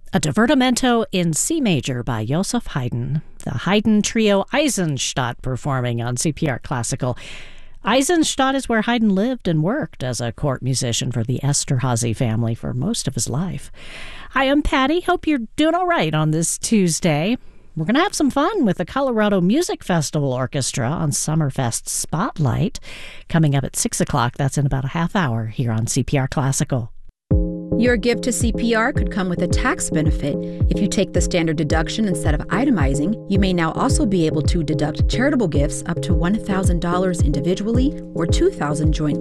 A divertimento in C major by Joseph Haydn. The Haydn Trio Eisenstadt performing on CPR Classical. Eisenstadt is where Haydn lived and worked as a court musician for the Esterhazy family for most of his life. Hi, I'm Patty. Hope you're doing all right on this Tuesday. We're going to have some fun with the Colorado Music Festival Orchestra on Summerfest Spotlight. Coming up at 6 o'clock, that's in about a half hour here on CPR Classical. Your gift to CPR could come with a tax benefit. If you take the standard deduction instead of itemizing, you may now also be able to deduct charitable gifts up to $1,000 individually or $2,000 jointly.